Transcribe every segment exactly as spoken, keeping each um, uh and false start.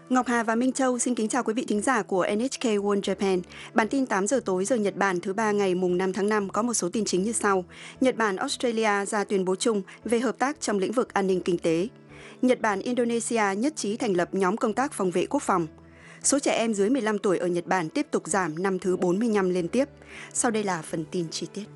Ngọc Hà và Minh Châu xin kính chào quý vị thính giả của en ết kê World Japan. Bản tin tám giờ tối giờ Nhật Bản thứ ba ngày mùng năm tháng năm có một số tin chính như sau. Nhật Bản Australia ra tuyên bố chung về hợp tác trong lĩnh vực an ninh kinh tế. Nhật Bản Indonesia nhất trí thành lập nhóm công tác phòng vệ quốc phòng. Số trẻ em dưới mười lăm tuổi ở Nhật Bản tiếp tục giảm năm thứ bốn mươi lăm liên tiếp. Sau đây là phần tin chi tiết.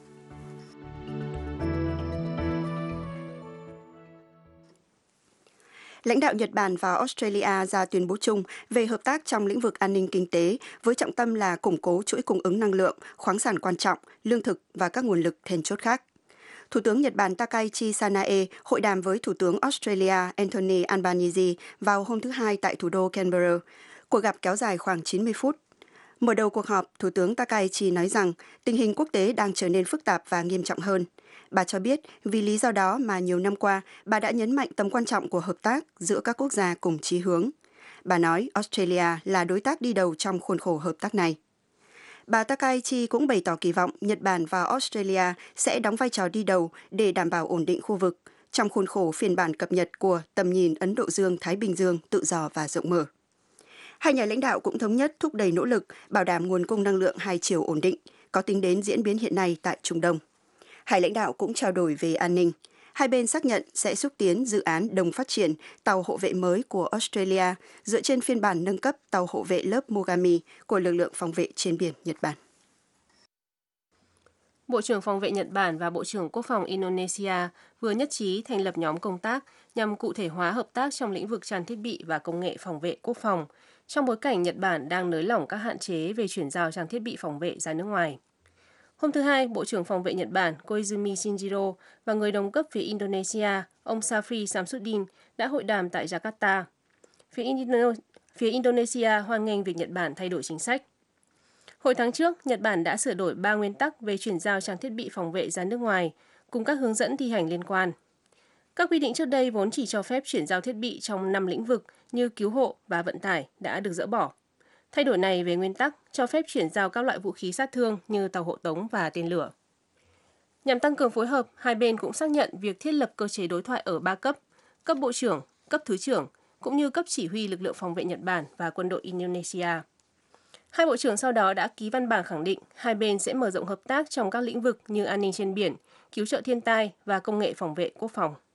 Lãnh đạo Nhật Bản và Australia ra tuyên bố chung về hợp tác trong lĩnh vực an ninh kinh tế với trọng tâm là củng cố chuỗi cung ứng năng lượng, khoáng sản quan trọng, lương thực và các nguồn lực then chốt khác. Thủ tướng Nhật Bản Takaichi Sanae hội đàm với Thủ tướng Australia Anthony Albanese vào hôm thứ Hai tại thủ đô Canberra. Cuộc gặp kéo dài khoảng chín mươi phút. Mở đầu cuộc họp, Thủ tướng Takaichi nói rằng tình hình quốc tế đang trở nên phức tạp và nghiêm trọng hơn. Bà cho biết vì lý do đó mà nhiều năm qua, bà đã nhấn mạnh tầm quan trọng của hợp tác giữa các quốc gia cùng chí hướng. Bà nói Australia là đối tác đi đầu trong khuôn khổ hợp tác này. Bà Takaichi cũng bày tỏ kỳ vọng Nhật Bản và Australia sẽ đóng vai trò đi đầu để đảm bảo ổn định khu vực trong khuôn khổ phiên bản cập nhật của tầm nhìn Ấn Độ Dương-Thái Bình Dương tự do và rộng mở. Hai nhà lãnh đạo cũng thống nhất thúc đẩy nỗ lực bảo đảm nguồn cung năng lượng hai chiều ổn định, có tính đến diễn biến hiện nay tại Trung Đông. Hai lãnh đạo cũng trao đổi về an ninh. Hai bên xác nhận sẽ xúc tiến dự án đồng phát triển tàu hộ vệ mới của Australia dựa trên phiên bản nâng cấp tàu hộ vệ lớp Mogami của lực lượng phòng vệ trên biển Nhật Bản. Bộ trưởng Phòng vệ Nhật Bản và Bộ trưởng Quốc phòng Indonesia vừa nhất trí thành lập nhóm công tác nhằm cụ thể hóa hợp tác trong lĩnh vực trang thiết bị và công nghệ phòng vệ quốc phòng, trong bối cảnh Nhật Bản đang nới lỏng các hạn chế về chuyển giao trang thiết bị phòng vệ ra nước ngoài. Hôm thứ Hai, Bộ trưởng Phòng vệ Nhật Bản Koizumi Shinjiro và người đồng cấp phía Indonesia, ông Safri Samsudin đã hội đàm tại Jakarta. Phía, Indo- phía Indonesia hoan nghênh việc Nhật Bản thay đổi chính sách. Hồi tháng trước, Nhật Bản đã sửa đổi ba nguyên tắc về chuyển giao trang thiết bị phòng vệ ra nước ngoài, cùng các hướng dẫn thi hành liên quan. Các quy định trước đây vốn chỉ cho phép chuyển giao thiết bị trong năm lĩnh vực như cứu hộ và vận tải đã được dỡ bỏ. Thay đổi này về nguyên tắc cho phép chuyển giao các loại vũ khí sát thương như tàu hộ tống và tên lửa. Nhằm tăng cường phối hợp, hai bên cũng xác nhận việc thiết lập cơ chế đối thoại ở ba cấp, cấp bộ trưởng, cấp thứ trưởng, cũng như cấp chỉ huy lực lượng phòng vệ Nhật Bản và quân đội Indonesia. Hai bộ trưởng sau đó đã ký văn bản khẳng định hai bên sẽ mở rộng hợp tác trong các lĩnh vực như an ninh trên biển, cứu trợ thiên tai và công nghệ phòng vệ quốc phòng.